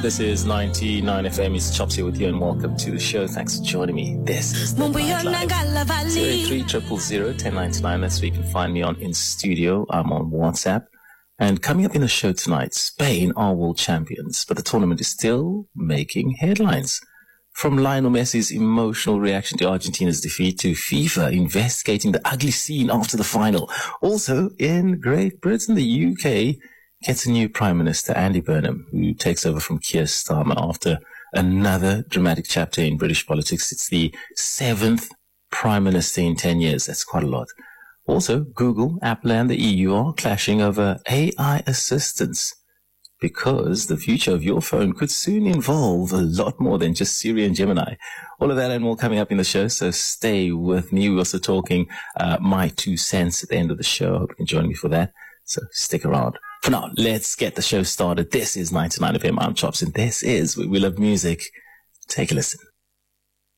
This is 99 FM. It's Chops here with you, and welcome to the show. Thanks for joining me. This is the Nightlife. 083001099. That's where you can find me on in studio. I'm on WhatsApp. And coming up in the show tonight, Spain are world champions, but the tournament is still making headlines. From Lionel Messi's emotional reaction to Argentina's defeat to FIFA investigating the ugly scene after the final. Also, in Great Britain, the UK gets a new Prime Minister, Andy Burnham, who takes over from Keir Starmer after another dramatic chapter in British politics. It's the 7th Prime Minister in 10 years. That's quite a lot. Also, Google, Apple and the EU are clashing over AI assistance, because the future of your phone could soon involve a lot more than just Siri and Gemini. All of that and more coming up in the show, so stay with me. We're also talking my 2 cents at the end of the show. I hope you can join me for that, so stick around. For now, let's get the show started. This is 99 FM. I'm Chops, and this is where we love music. Take a listen.